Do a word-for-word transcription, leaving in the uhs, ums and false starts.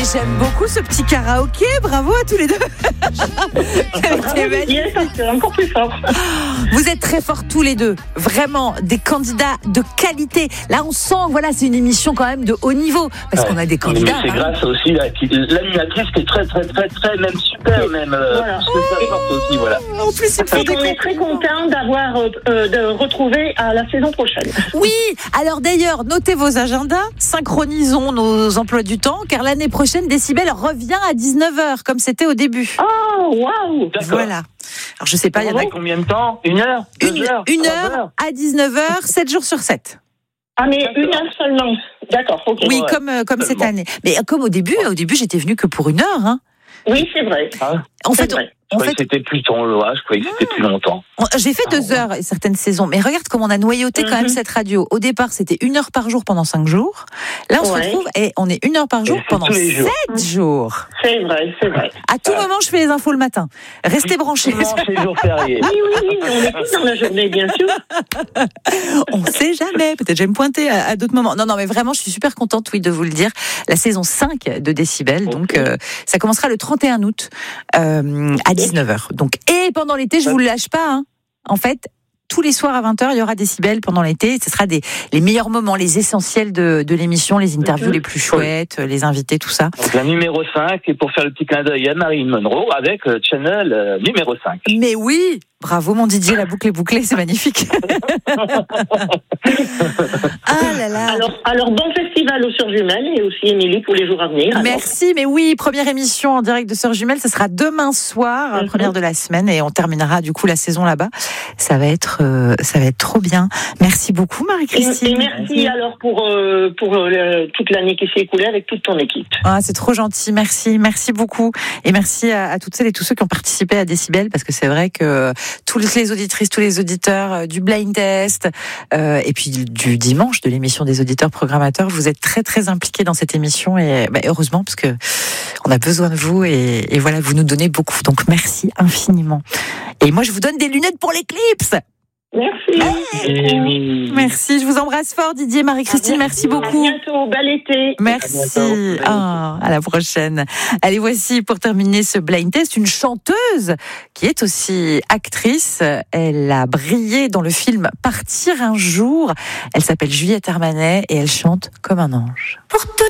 J'aime beaucoup ce petit karaoké. Bravo à tous les deux. Yes, c'est encore plus fort. Vous êtes très forts tous les deux. Vraiment des candidats de qualité. Là, on sent, voilà, c'est une émission quand même de haut niveau. Parce ouais. qu'on a des candidats. Mais c'est hein. grâce aussi à l'animatrice qui est très, très, très, très, même super, même. Euh, voilà. C'est forte aussi, voilà. En plus, c'est Et on est très content d'avoir, euh, de retrouver à la saison prochaine. Oui. Alors d'ailleurs, notez vos agendas, synchronisons nos emplois du temps, car l'année prochaine, Décibel revient à dix-neuf heures, comme c'était au début. Oh, waouh! Voilà. Alors je sais pas, il y en a combien de temps? Une heure? Deux une, heures? Une heure, heures à dix-neuf heures, sept jours sur sept. Ah, mais D'accord. une heure seulement. D'accord, ok. Oui, ouais, comme, euh, comme cette bon. année. Mais comme au début, au début, j'étais venue que pour une heure, hein. Oui, c'est vrai. Ah, en c'est fait, vrai. En je fait, croyais que c'était plus long, là. Je croyais que c'était plus longtemps. J'ai fait deux heures et certaines saisons, mais regarde comment on a noyauté quand même cette radio. Au départ, c'était une heure par jour pendant cinq jours. Là, on Ouais. se retrouve et on est une heure par jour pendant sept jours. jours. C'est vrai, c'est vrai. À tout Ah. moment, je fais les infos le matin. Restez branchés. C'est les jours fériés. Oui, oui, oui, mais on est tous dans la journée, bien sûr. On sait jamais. Peut-être je vais me pointer à, à d'autres moments. Non, non, mais vraiment, je suis super contente, oui, de vous le dire. La saison cinq de Décibel, okay. donc euh, ça commencera le trente et un août euh, à dix-neuf heures. Donc, et pendant l'été, je vous le lâche pas. Hein. En fait, tous les soirs à vingt heures, il y aura Décibel pendant l'été. Ce sera des, les meilleurs moments, les essentiels de, de l'émission, les interviews mm-hmm. les plus chouettes, les invités, tout ça. Donc, la numéro cinq, et pour faire le petit clin d'œil à Marilyn Monroe avec euh, Channel euh, numéro cinq. Mais oui, bravo mon Didier, la boucle est bouclée, c'est magnifique. Ah là là. Alors, alors bon festival aux Sœurs Jumelles et aussi Émilie pour les jours à venir. Alors. Merci, mais oui, première émission en direct de Sœurs Jumelles, ce sera demain soir, mm-hmm. première de la semaine, et on terminera du coup la saison là-bas. Ça va être, euh, ça va être trop bien. Merci beaucoup Marie-Christine. Et, et merci alors pour euh, pour euh, toute l'année qui s'est écoulée avec toute ton équipe. Ah, c'est trop gentil, merci, merci beaucoup, et merci à, à toutes celles et tous ceux qui ont participé à Décibel, parce que c'est vrai que toutes les auditrices, tous les auditeurs euh, du blind test, euh, et puis du dimanche de l'émission des auditeurs programmateurs, vous êtes très très impliqués dans cette émission, et bah, heureusement parce que on a besoin de vous, et, et voilà, vous nous donnez beaucoup, donc merci infiniment. Et moi je vous donne des lunettes pour l'éclips. Merci. Merci. Merci, je vous embrasse fort Didier, Marie-Christine, merci beaucoup. À bientôt, bel été. Merci. Ah, à la prochaine. Allez, voici pour terminer ce blind test une chanteuse qui est aussi actrice. Elle a brillé dans le film Partir un jour. Elle s'appelle Juliette Armanet et elle chante comme un ange. Pour tout